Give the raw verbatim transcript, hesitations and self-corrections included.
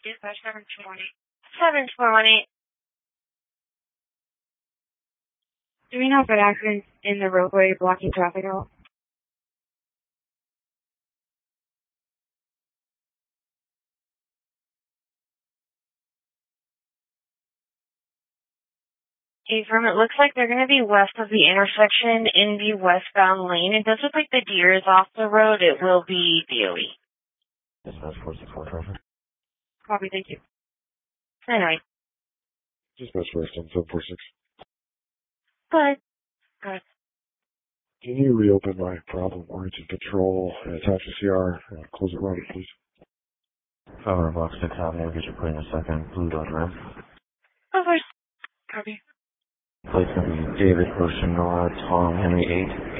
Dispatch seven two one eight. seven two one eight. Do we know if an accident in the roadway blocking traffic at all? Affirm, it looks like they're going to be west of the intersection in the westbound lane. It does look like the deer is off the road. It will be D O E. Dispatch four six four traffic. Copy, thank you. Anyway. Dispatch first on seven four six. Go ahead. Go ahead. Can you reopen my problem-oriented patrol and attach the C R and close it right, please? five hundred blocks, six Avenue, get your plane in a second. Blue Dodge Ram. Of course. Copy. Plate's going to be David Ocean Nora, Tom Henry eight.